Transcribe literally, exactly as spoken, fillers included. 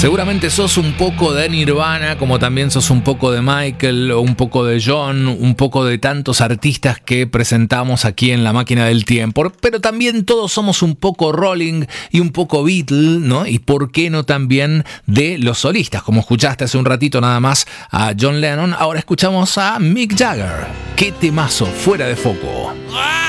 Seguramente sos un poco de Nirvana, como también sos un poco de Michael, o un poco de John, un poco de tantos artistas que presentamos aquí en La Máquina del Tiempo. Pero también todos somos un poco Rolling y un poco Beatle, ¿no? Y por qué no también de los solistas, como escuchaste hace un ratito nada más a John Lennon. Ahora escuchamos a Mick Jagger. Qué temazo, Fuera de Foco.